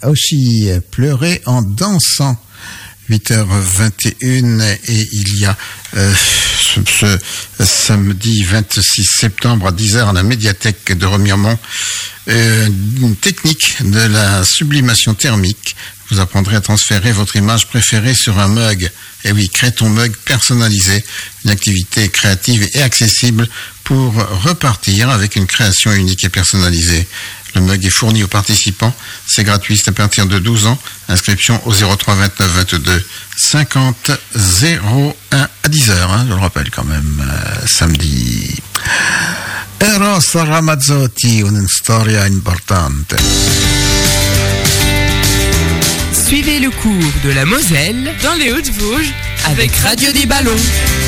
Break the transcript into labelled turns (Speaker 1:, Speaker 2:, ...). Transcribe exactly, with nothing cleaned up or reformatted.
Speaker 1: Oshi, pleurer en dansant. huit heures vingt et une et il y a euh, ce, ce samedi vingt-six septembre à dix heures à la médiathèque de Remiremont euh, une technique de la sublimation thermique. Vous apprendrez à transférer votre image préférée sur un mug. Et oui, crée ton mug personnalisé, une activité créative et accessible pour repartir avec une création unique et personnalisée. Le mug est fourni aux participants, c'est gratuit, c'est à partir de douze ans. Inscription au zéro trois vingt-neuf vingt-deux cinquante zéro un à dix heures, hein, je le rappelle quand même, euh, samedi. Eros Ramazzotti, une storia importante.
Speaker 2: Suivez le cours de la Moselle dans les Hauts-de-Vosges avec Radio des Ballons.